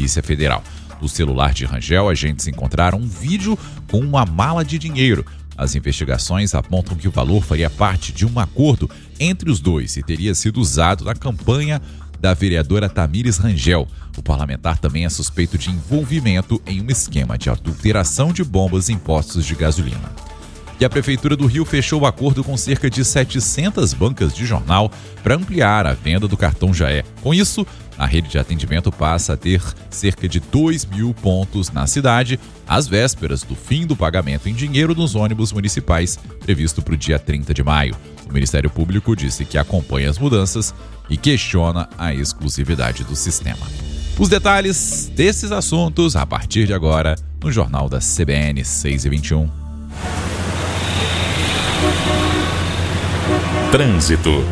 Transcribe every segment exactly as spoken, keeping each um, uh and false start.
Polícia Federal. No celular de Rangel, agentes encontraram um vídeo com uma mala de dinheiro. As investigações apontam que o valor faria parte de um acordo entre os dois e teria sido usado na campanha da vereadora Tamires Rangel. O parlamentar também é suspeito de envolvimento em um esquema de adulteração de bombas em postos de gasolina. E a Prefeitura do Rio fechou o acordo com cerca de setecentas bancas de jornal para ampliar a venda do cartão Jaé. Com isso, a rede de atendimento passa a ter cerca de dois mil pontos na cidade, às vésperas do fim do pagamento em dinheiro nos ônibus municipais, previsto para o dia trinta de maio. O Ministério Público disse que acompanha as mudanças e questiona a exclusividade do sistema. Os detalhes desses assuntos a partir de agora no Jornal da C B N seis e vinte e um. Trânsito.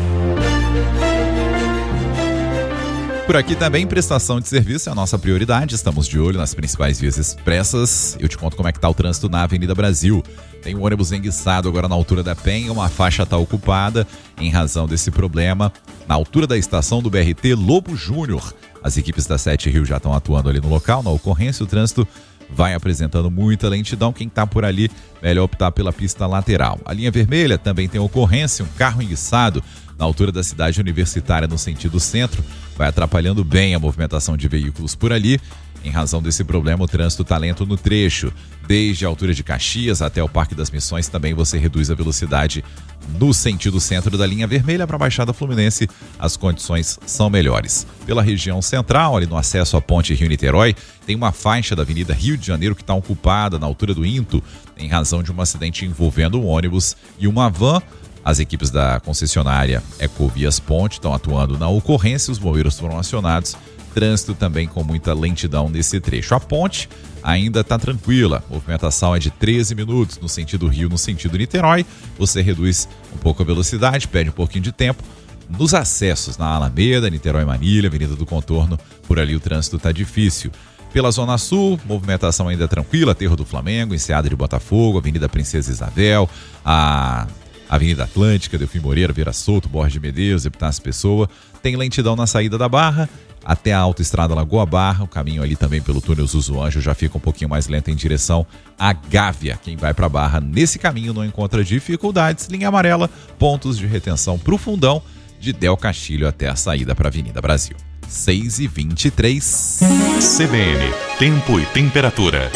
Por aqui também, prestação de serviço é a nossa prioridade. Estamos de olho nas principais vias expressas. Eu te conto como é que está o trânsito na Avenida Brasil. Tem um ônibus enguiçado agora na altura da Penha, uma faixa está ocupada em razão desse problema. Na altura da estação do B R T Lobo Júnior, as equipes da Sete Rio já estão atuando ali no local. Na ocorrência, o trânsito vai apresentando muita lentidão. Quem está por ali, melhor optar pela pista lateral. A linha vermelha também tem ocorrência, um carro enguiçado na altura da cidade universitária no sentido centro, vai atrapalhando bem a movimentação de veículos por ali. Em razão desse problema, o trânsito está lento no trecho. Desde a altura de Caxias até o Parque das Missões, também você reduz a velocidade no sentido centro da linha vermelha. Para a Baixada Fluminense, as condições são melhores. Pela região central, ali no acesso à Ponte Rio-Niterói, tem uma faixa da Avenida Rio de Janeiro que está ocupada na altura do Into, em razão de um acidente envolvendo um ônibus e uma van. As equipes da concessionária Ecovias Ponte estão atuando na ocorrência, os bombeiros foram acionados. Trânsito também com muita lentidão nesse trecho. A ponte ainda está tranquila, a movimentação é de treze minutos no sentido Rio, no sentido Niterói. Você reduz um pouco a velocidade, perde um pouquinho de tempo. Nos acessos na Alameda, Niterói Manilha, Avenida do Contorno, por ali o trânsito está difícil. Pela Zona Sul, movimentação ainda tranquila, Aterro do Flamengo, Enseada de Botafogo, Avenida Princesa Isabel, a Avenida Atlântica, Delfim Moreira, Vieira Souto, Borges de Medeiros, Epitácio Pessoa. Tem lentidão na saída da Barra, até a Autoestrada Lagoa Barra, o caminho ali também pelo túnel Zuzuanjo já fica um pouquinho mais lento em direção à Gávea. Quem vai para a Barra nesse caminho não encontra dificuldades. Linha amarela, pontos de retenção para o fundão de Del Castilho até a saída para a Avenida Brasil. seis e vinte e três. C B N, tempo e temperatura.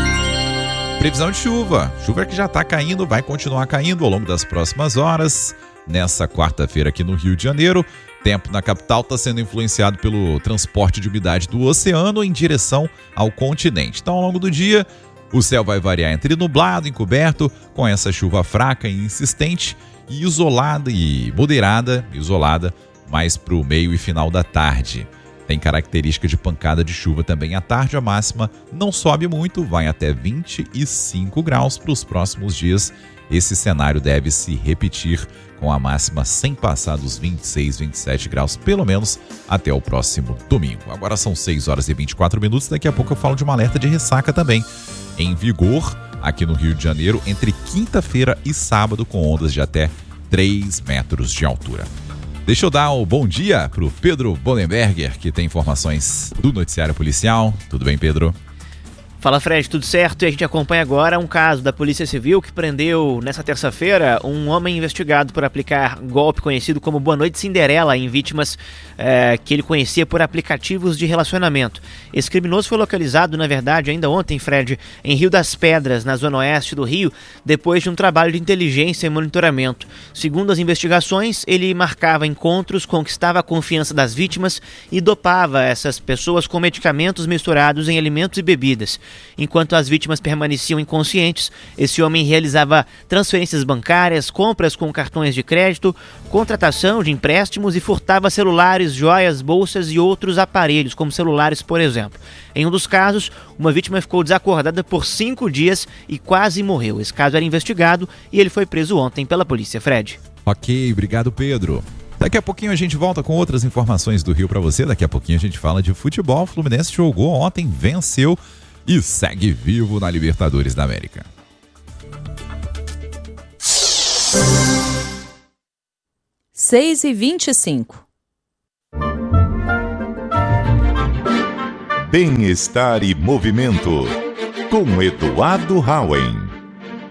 Previsão de chuva. Chuva que já está caindo, vai continuar caindo ao longo das próximas horas. Nessa quarta-feira aqui no Rio de Janeiro, tempo na capital está sendo influenciado pelo transporte de umidade do oceano em direção ao continente. Então, ao longo do dia, o céu vai variar entre nublado, encoberto, com essa chuva fraca e insistente, e isolada e moderada, isolada, mais para o meio e final da tarde. Tem característica de pancada de chuva também à tarde. A máxima não sobe muito, vai até vinte e cinco graus para os próximos dias. Esse cenário deve se repetir com a máxima sem passar dos vinte e seis, vinte e sete graus, pelo menos até o próximo domingo. Agora são seis horas e vinte e quatro minutos. Daqui a pouco eu falo de uma alerta de ressaca também, em vigor aqui no Rio de Janeiro, entre quinta-feira e sábado, com ondas de até três metros de altura. Deixa eu dar o um bom dia para o Pedro Bonenberger, que tem informações do noticiário policial. Tudo bem, Pedro? Fala, Fred, tudo certo? E a gente acompanha agora um caso da Polícia Civil que prendeu, nessa terça-feira, um homem investigado por aplicar golpe conhecido como Boa Noite Cinderela em vítimas é, que ele conhecia por aplicativos de relacionamento. Esse criminoso foi localizado, na verdade, ainda ontem, Fred, em Rio das Pedras, na zona oeste do Rio, depois de um trabalho de inteligência e monitoramento. Segundo as investigações, ele marcava encontros, conquistava a confiança das vítimas e dopava essas pessoas com medicamentos misturados em alimentos e bebidas. Enquanto as vítimas permaneciam inconscientes, esse homem realizava transferências bancárias, compras com cartões de crédito, contratação de empréstimos e furtava celulares, joias, bolsas e outros aparelhos, como celulares, por exemplo. Em um dos casos, uma vítima ficou desacordada por cinco dias e quase morreu. Esse caso era investigado e ele foi preso ontem pela polícia, Fred. Ok, obrigado, Pedro. Daqui a pouquinho a gente volta com outras informações do Rio para você. Daqui a pouquinho a gente fala de futebol. O Fluminense jogou ontem, venceu e segue vivo na Libertadores da América. seis e vinte e cinco. Bem-Estar e Movimento, com Eduardo Hauen.